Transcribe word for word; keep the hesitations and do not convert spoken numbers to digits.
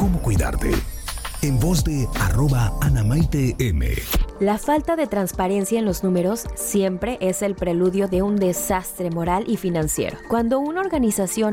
cómo cuidarte. En voz de arroba Ana Maite M. La falta de transparencia en los números siempre es el preludio de un desastre moral y financiero. Cuando una organización